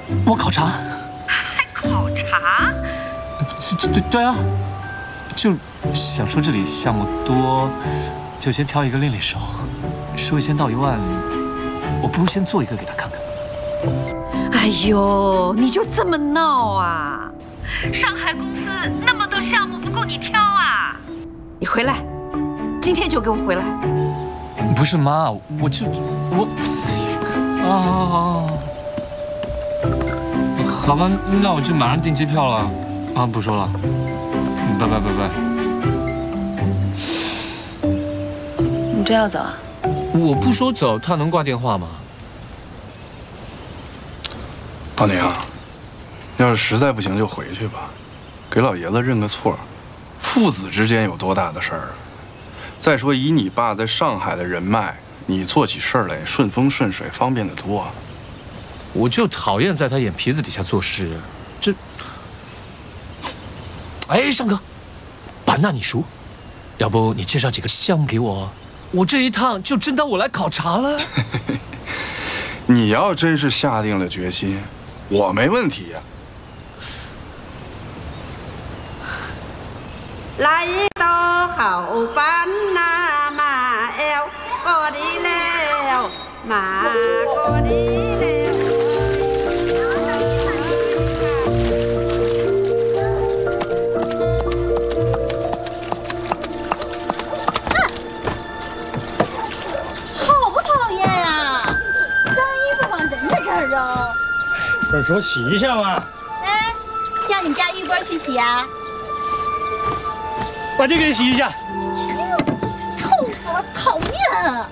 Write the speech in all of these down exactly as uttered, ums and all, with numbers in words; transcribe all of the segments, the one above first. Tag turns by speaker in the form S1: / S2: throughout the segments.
S1: 我考察。
S2: 还考察？
S1: 对对对啊，就想说这里项目多，就先挑一个练练手。说一千道一万，我不如先做一个给他看看。
S3: 哎呦，你就这么闹啊？
S2: 上海公司那么多项目不够你挑啊！
S3: 你回来，今天就给我回来。
S1: 不是妈，我就我啊，好吧，那我就马上订机票了。啊，不说了，拜拜拜拜。
S4: 你真要走啊？
S1: 我不说走，他能挂电话吗？
S5: 老娘，要是实在不行就回去吧，给老爷子认个错。父子之间有多大的事儿啊？再说以你爸在上海的人脉，你做起事儿来顺风顺水，方便得多。
S1: 我就讨厌在他眼皮子底下做事，这……哎，尚哥，版纳你熟，要不你介绍几个项目给我？我这一趟就真当我来考察了。
S5: 你要真是下定了决心，我没问题呀、
S6: 来到後班那馬 eo 嗰啲了馬嗰啲了。
S7: 好不讨厌呀！脏衣服往人家这儿扔。
S8: 顺手洗一下嘛。
S7: 哎，叫你们家玉波去洗啊？
S8: 把这个也洗一下。
S7: 臭死了，讨厌！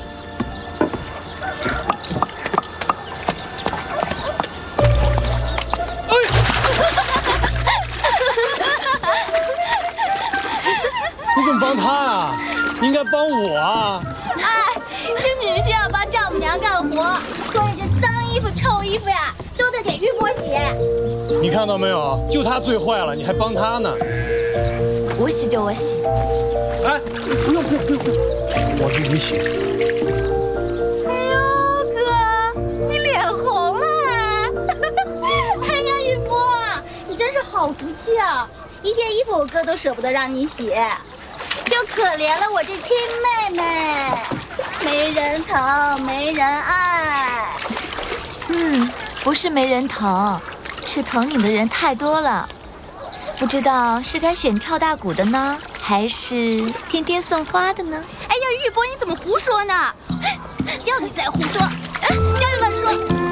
S8: 你怎么帮他啊？你应该帮我啊！
S7: 哎，这女婿要帮丈母娘干活，所以这脏衣服、臭衣服呀，都得给玉波洗。
S8: 你看到没有？就他最坏了，你还帮他呢。
S4: 我洗就我洗。
S8: 哎，不用不用不用，我自己洗。
S7: 哎呦，哥，你脸红了！哎呀，玉波，你真是好福气啊！一件衣服我哥都舍不得让你洗，就可怜了我这亲妹妹，没人疼，没人爱。
S4: 嗯，不是没人疼，是疼你的人太多了。不知道是该选跳大鼓的呢，还是天天送花的呢？
S7: 哎呀，玉波，你怎么胡说呢？叫你再胡说，哎，叫你乱说。